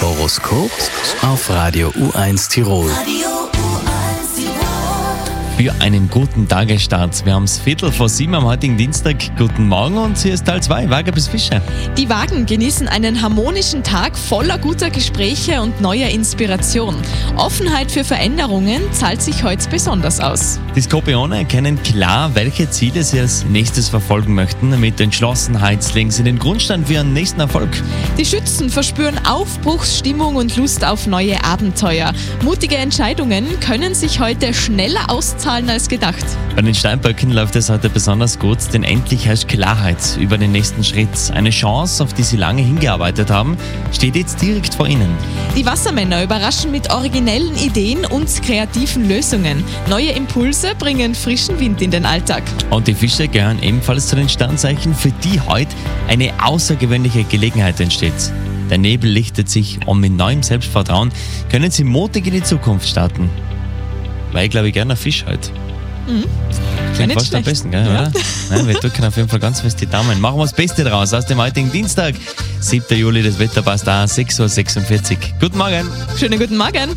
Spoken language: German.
Horoskop auf Radio U1 Tirol. Für einen guten Tagesstart. Wir haben es 6:45 am heutigen Dienstag. Guten Morgen und hier ist Teil 2, Waage bis Fische. Die Wagen genießen einen harmonischen Tag voller guter Gespräche und neuer Inspiration. Offenheit für Veränderungen zahlt sich heute besonders aus. Die Skorpione erkennen klar, welche Ziele sie als nächstes verfolgen möchten. Mit Entschlossenheit legen sie den Grundstein für ihren nächsten Erfolg. Die Schützen verspüren Aufbruchsstimmung und Lust auf neue Abenteuer. Mutige Entscheidungen können sich heute schneller auszahlen als gedacht. Bei den Steinböcken läuft es heute besonders gut, denn endlich herrscht Klarheit über den nächsten Schritt. Eine Chance, auf die sie lange hingearbeitet haben, steht jetzt direkt vor ihnen. Die Wassermänner überraschen mit originellen Ideen und kreativen Lösungen. Neue Impulse bringen frischen Wind in den Alltag. Und die Fische gehören ebenfalls zu den Sternzeichen, für die heute eine außergewöhnliche Gelegenheit entsteht. Der Nebel lichtet sich und mit neuem Selbstvertrauen können sie mutig in die Zukunft starten. Weil ich glaube, ich gerne ein Fisch heute. Klingt nicht fast am schlecht. besten, gell, oder? Nein, wir drücken auf jeden Fall ganz fest die Daumen. Machen wir das Beste draus aus dem heutigen Dienstag, 7. Juli. Das Wetter passt da, 6:46 Uhr. Guten Morgen! Schönen guten Morgen!